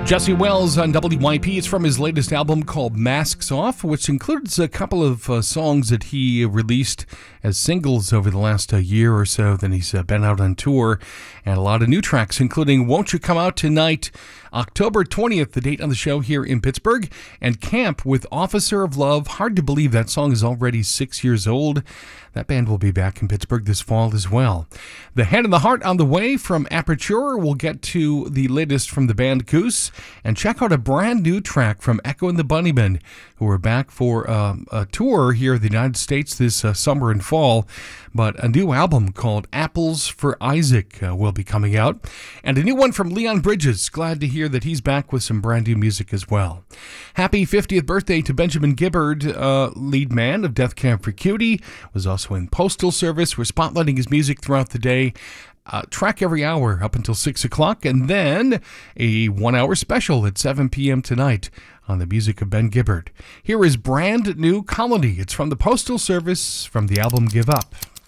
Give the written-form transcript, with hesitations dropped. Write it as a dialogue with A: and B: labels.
A: Jesse Wells on WYP. It's from his latest album called Masks Off, which includes a couple of songs that he released as singles over the last year or so. Then he's been out on tour, and a lot of new tracks, including Won't You Come Out Tonight, October 20th, the date on the show here in Pittsburgh, and Camp with Officer of Love. Hard to believe that song is already 6 years old. That band will be back in Pittsburgh this fall as well. The Head and the Heart on the way from Aperture. We'll get to the latest from the band Goose and check out a brand new track from Echo and the Bunnymen, who are back for a tour here in the United States this summer and fall. But a new album called Apples for Isaac will be coming out. And a new one from Leon Bridges. Glad to hear that he's back with some brand new music as well. Happy 50th birthday to Benjamin Gibbard, lead man of Death Camp for Cutie. Was also in Postal Service. We're spotlighting his music throughout the day. Track every hour up until 6 o'clock. And then a 1 hour special at 7 p.m. tonight on the music of Ben Gibbard. Here is brand new Colony. It's from the Postal Service from the album Give Up.